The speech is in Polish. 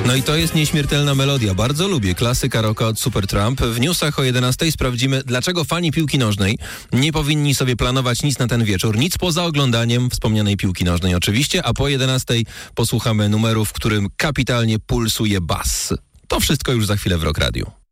No i to jest nieśmiertelna melodia. Bardzo lubię. Klasyka rocka od Supertramp. W newsach o 11 sprawdzimy, dlaczego fani piłki nożnej nie powinni sobie planować nic na ten wieczór. Nic poza oglądaniem wspomnianej piłki nożnej oczywiście, a po 11 posłuchamy numeru, w którym kapitalnie pulsuje bas. To wszystko już za chwilę w Rock Radio.